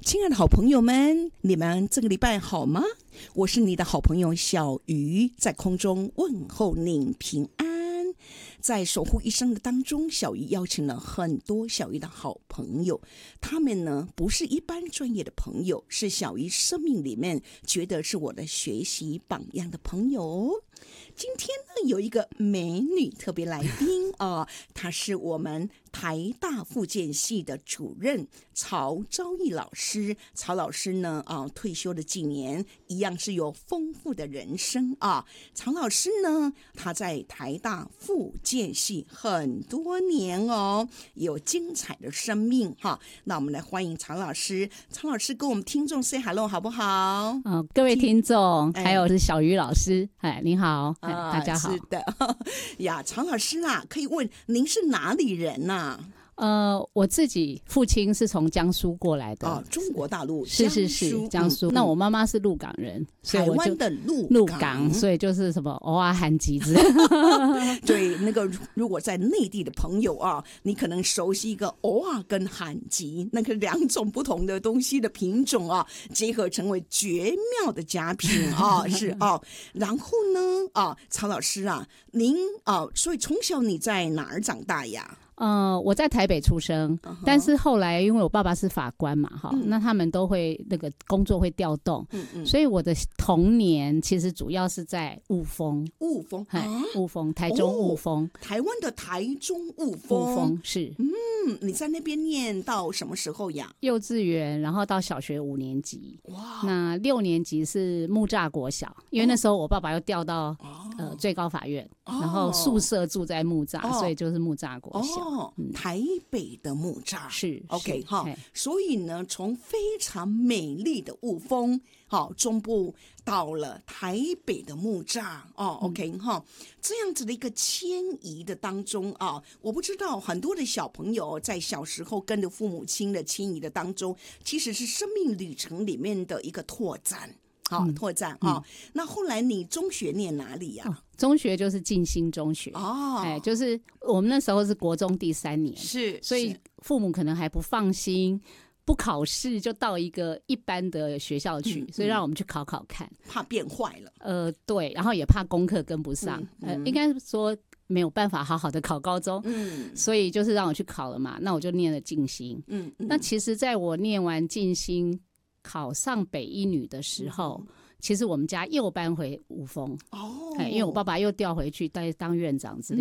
亲爱的好朋友们，你们这个礼拜好吗？我是你的好朋友小鱼，在空中问候您平安。在守护一生的当中，小鱼邀请了很多小鱼的好朋友，他们呢不是一般专业的朋友，是小鱼生命里面觉得是我的学习榜样的朋友。今天呢，有一个美女特别来宾她是我们台大复健系的主任曹昭义老师。曹老师呢，退休了几年，一样是有丰富的人生啊。曹老师呢，他在台大复健系很多年哦，有精彩的生命哈。那我们来欢迎曹老师，曹老师跟我们听众 say hello 好不好？ 各位听众，还有是小鱼老师，您好。大家好。 是的呀，曹老师啦，可以问您是哪里人呐？ 我自己父亲是从江苏过来的， 中国大陆是江苏。那我妈妈是鹿港人， 台湾的鹿港，所以就是什么蚵仔韩吉之类。 对，那个如果在内地的朋友你可能熟悉一个蚵仔跟韩吉，那个两种不同的东西的品种结合成为绝妙的佳品是然后呢曹老师您所以从小你在哪儿长大呀？ 我在台北出生，但是后来因为我爸爸是法官嘛，那他们都会那个工作会调动，所以我的童年其实主要是在雾峰，台中雾峰， 台湾的台中雾峰是。 你在那边念到什么时候呀？ 幼稚园，然后到小学5年级。哇！那6年级是木栅国小，因为那时候我爸爸又调到最高法院，然后宿舍住在木栅，所以就是木栅国小。 台北的木栅是 OK 所以呢，从非常美丽的雾峰中部到了台北的木栅OK 这样子的一个迁移的当中我不知道很多的小朋友在小时候跟着父母亲的迁移的当中，其实是生命旅程里面的一个拓展。那后来你中学念哪里呀？ 中学就是静心中学就是我们那时候是国中第3年，所以父母可能还不放心，不考试就到一个一般的学校去，所以让我们去考考看， 怕变坏了。 对，然后也怕功课跟不上，应该说没有办法好好的考高中，所以就是让我去考了嘛。那我就念了静心，那其实在我念完静心考上北一女的时候，其实我们家又搬回雾峰因为我爸爸又调回去当院长之类